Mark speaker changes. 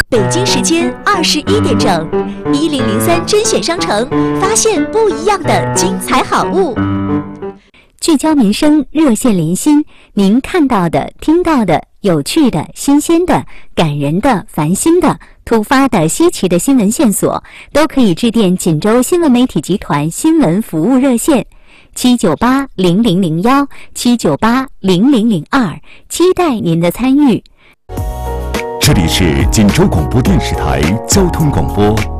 Speaker 1: 北京时间21点整，1003甄选商城，发现不一样的精彩好物。
Speaker 2: 聚焦民生，热线连心，您看到的、听到的、有趣的、新鲜的、感人的、烦心的、突发的、稀奇的新闻线索，都可以致电锦州新闻媒体集团新闻服务热线798-0002，798-0002，期待您的参与。
Speaker 3: 这里是锦州广播电视台交通广播